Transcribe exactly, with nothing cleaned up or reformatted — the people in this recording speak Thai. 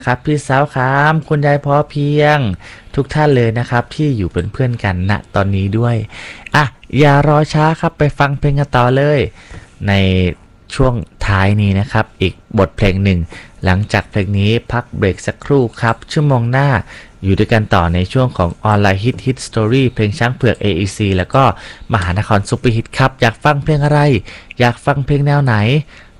ครับพี่สาวครับคุณยายพอเพียงทุกท่านเลยนะครับที่อยู่เป็นเพื่อนกันณตอนนี้ด้วยอ่ะอย่ารอช้าครับไปฟังเพลงกันต่อเลยในช่วงท้ายนี้นะครับอีกบทเพลงหนึ่งหลังจากเพลงนี้พักเบรกสักครู่ครับชั่วโมงหน้าอยู่ด้วยกันต่อในช่วงของออนไลน์ฮิตฮิตสตอรี่เพลงช้างเผือก เอ อี ซี แล้วก็มหานครซุปเปอร์ฮิตครับอยากฟังเพลงอะไรอยากฟังเพลงแนวไหน